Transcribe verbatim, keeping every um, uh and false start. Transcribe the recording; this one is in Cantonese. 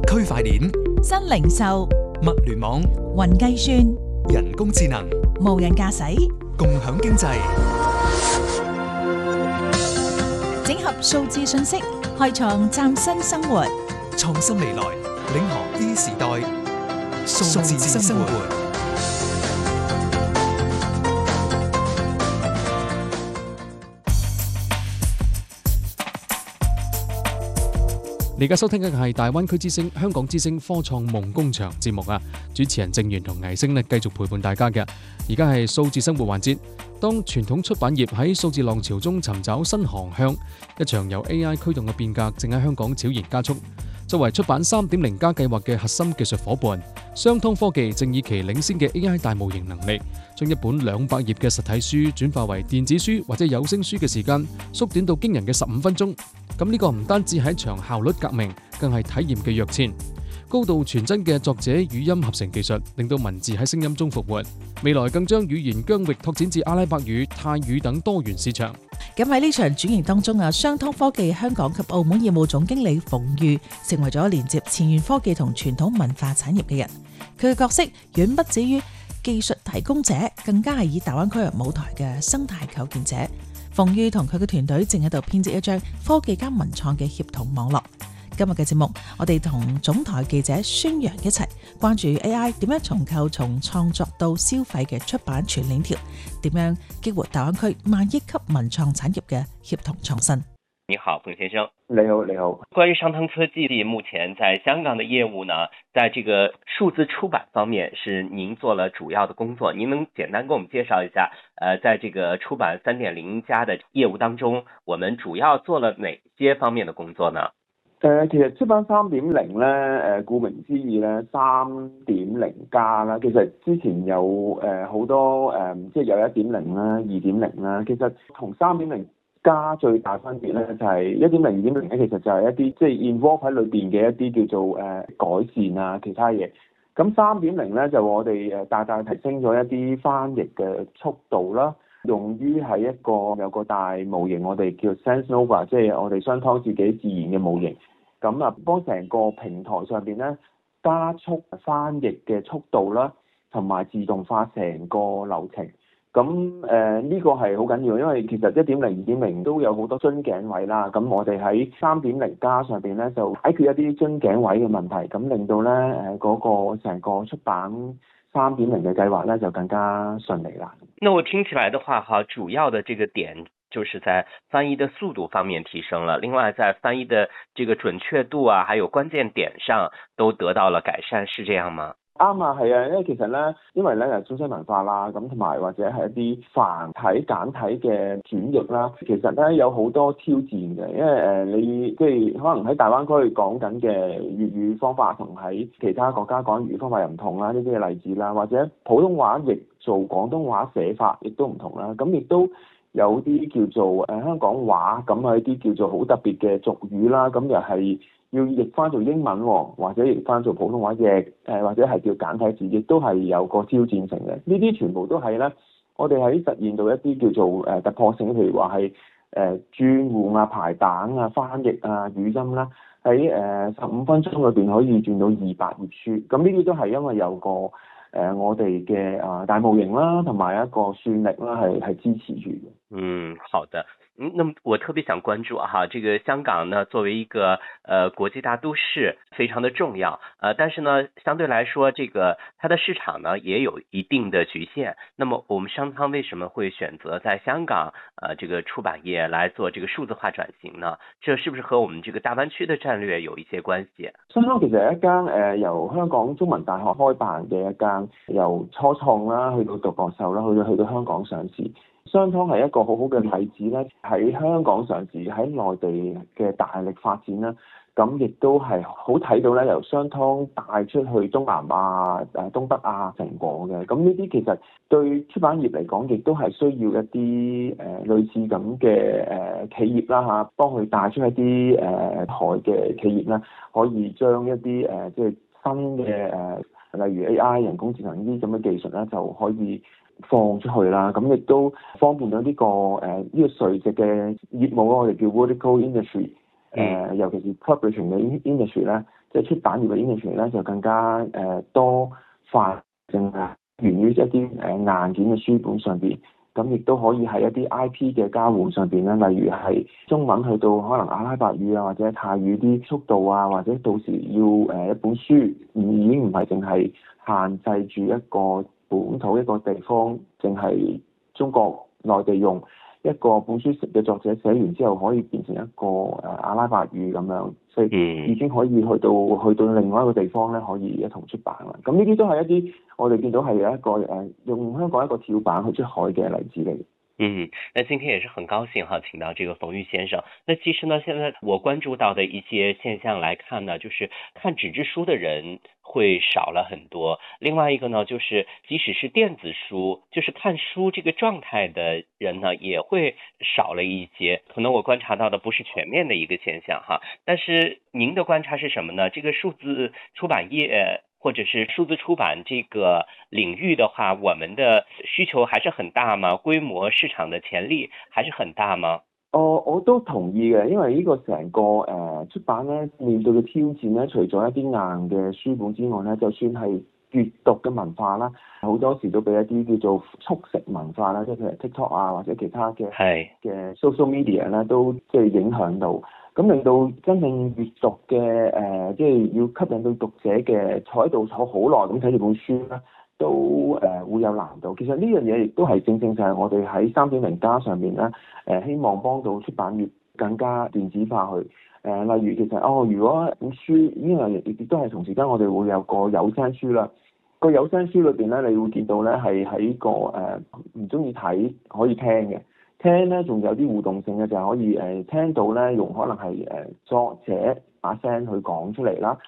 區塊鏈、 新零售、 物聯網、 雲計算、 人工智能、 無人駕駛、 共享經濟， 整合數字信息，開創嶄新生活。 創新未來，領航 E 時代，數字生活。 你而家收聽嘅係大灣區之聲、香港之聲科創夢工場節目啊！主持人鄭源同倪星呢繼續陪伴大家嘅。而家係數字生活環節。當傳統出版業喺數字浪潮中尋找新航向，一場由 A I 驅動嘅變革正喺香港悄然加速。作為出版 三點零 加計劃嘅核心技術夥伴，商湯科技正以其領先嘅 A I 大模型能力，將一本兩百頁嘅實體書轉化為電子書或者有聲書嘅時間縮短到驚人嘅十五分鐘。咁呢個唔單止係一場效率革命，更係體驗嘅躍遷。高度傳真嘅作者語音合成技術，令到文字喺聲音中復活。未來更將語言疆域拓展至阿拉伯語、泰語等多元市場。 咁喺呢場轉型當中啊，商湯科技香港及澳門業務總經理馮裕成為咗連接前沿科技同傳統文化產業嘅人。佢嘅角色遠不止於技術提供者，更加係以大灣區為舞台嘅生態構建者。馮裕同佢嘅團隊正喺度編織一張科技加文創嘅協同網絡。今日嘅節目，我哋同總台記者孫陽一齊關注 A I 點樣重構從創作到消費嘅出版全鏈條，點樣激活大灣區萬億級文創產業嘅協同創新。 你好，馮先生。 你好，你好。 關於商湯科技目前在香港的業務呢，在這個數字出版方面是您做了主要的工作，您能簡單給我們介紹一下，呃，在這個出版 三點零 加的業務當中，我們主要做了哪些方面的工作呢？ 誒、呃，其實出版 三點零 咧，誒，顧名思義咧，三點零加啦。其實之前有誒好、呃、多誒、呃，即係有一點零啦、二點零啦。其實同三點零加最大分別咧，就係一點零、二點零咧，其實就係一啲即係 involve 喺裏邊嘅一啲叫做誒、呃、改善啊，其他嘢。咁三點零咧就我哋誒大大提升咗一啲翻譯嘅速度啦。用於係一個有個大模型，我哋叫 SenseNova， 即係我哋商湯自己自研嘅模型。咁啊，幫成個平台上邊咧加速翻譯嘅速度啦，同埋自動化成個流程。咁誒呢個係好緊要，因為其實一點零、二點零都有好多樽頸位啦。咁我哋喺三點零加上邊咧就解決一啲樽頸位嘅問題，咁令到咧誒嗰個成個出版三點零嘅計劃咧就更加順利啦。 那我聽起來的話，哈，主要的這個點就是在翻譯的速度方面提升了，另外在翻譯的這個準確度啊，還有關鍵點上都得到了改善，是這樣嗎？ 啱啊，係啊，因為其實咧，因為咧係中西文化啦，咁同埋或者係一啲繁體簡體嘅轉譯啦，其實咧有好多挑戰嘅，因為誒、呃、你即係可能喺大灣區講緊嘅粵語方法同喺其他國家講粵語方法又唔同啦，呢啲嘅例子啦，或者普通話譯做廣東話寫法亦都唔同啦，咁亦都有啲叫做誒、呃、香港話咁啊一啲叫做好特別嘅俗語啦，咁又係要譯翻做英文，或者譯翻做普通話譯，誒或者係叫簡體字，亦都係有個挑戰性嘅。呢啲全部都係咧，我哋喺實現到一啲叫做誒突破性，譬如話係誒轉換啊、排版啊、翻譯啊、語音啦，喺誒十五分鐘裏邊可以轉到二百頁書。咁呢啲都係因為有個誒、呃、我哋嘅啊大模型啦，同埋一個算力啦，係係支持住嘅。 嗯，好的。嗯，那麼我特別想關注哈，這個香港呢作為一個呃國際大都市，非常的重要，呃，但是呢相對來說，這個它的市場呢也有一定的局限。那麼我們商湯為什麼會選擇在香港呃這個出版業來做這個數字化轉型呢？這是不是和我們這個大灣區的戰略有一些關係？ 商湯其實係一間誒、呃、由香港中文大學開辦嘅一間由初創啦，去到獨角獸啦，去到去到香港上市。商湯係一個好好嘅例子咧，喺香港上市，喺內地嘅大力發展啦，咁亦都係好睇到咧，由商湯帶出去東南亞、誒東北亞成果嘅。咁呢啲其實對出版業嚟講，亦都係需要一啲誒、呃、類似咁嘅誒企業啦嚇，幫佢帶出一啲誒、呃、台嘅企業啦，可以將一啲誒、呃、即係新嘅誒、呃，例如 A I 人工智能呢啲咁嘅技術咧，就可以放出去啦，咁亦都方便咗呢、這個誒呢、呃這個垂直嘅業務，我哋叫 vertical industry，誒、呃、尤其是 publishing 嘅 industry 咧， 即係出版業嘅 industry 咧就更加誒、呃、多化性啊，源於一啲誒硬件嘅書本上邊。咁亦都可以喺一啲 I P 嘅交換上邊咧，例如係中文去到可能阿拉伯語啊，或者泰語啲速度啊，或者到時要誒一本書，已經唔係淨係限制住一個本土一個地方，淨係中國內地用一個本書嘅作者寫完之後，可以變成一個誒阿拉伯語咁樣，所以已經可以去到去到另外一個地方咧，可以一同出版啦。咁呢啲都係一啲我哋見到係有一個誒用香港一個跳板去出海嘅例子嚟。 嗯，那今天也是很高興哈，請到這個馮玉先生。那其實呢，現在我關注到的一些現象來看呢，就是看紙質書的人會少了很多。另外一個呢，就是即使是電子書，就是看書這個狀態的人呢，也會少了一些。可能我觀察到的不是全面的一個現象哈，但是您的觀察是什麼呢？這個數字出版業或者是數字出版這個領域的話，我們的需求還是很大嗎？規模市場的潛力還是很大嗎？ 哦，我都同意嘅，因為呢個成個誒、呃、出版咧面對嘅挑戰咧，除咗一啲硬嘅書本之外咧，就算係閱讀嘅文化啦，好多時都俾一啲叫做速食文化啦，即係譬如 TikTok 啊或者其他嘅係嘅 social media 咧，都即係影響到。咁令到真正閱讀嘅誒、呃，即係要吸引到讀者嘅坐喺度坐好耐咁睇住本書咧，都誒、呃、會有難度。其實呢樣嘢亦都係正正就係我哋喺三點零加上面咧，誒、呃、希望幫到出版業更加電子化去。誒、呃、例如其實哦，如果本書呢樣嘢亦都係同時間我哋會有個有聲書啦。個有聲書裏邊咧，你會見到咧係喺個誒唔中意睇可以聽嘅。聽咧仲有啲互動性嘅，就係可以誒、呃、聽到咧用可能係誒、呃、作者把聲去講出嚟啦。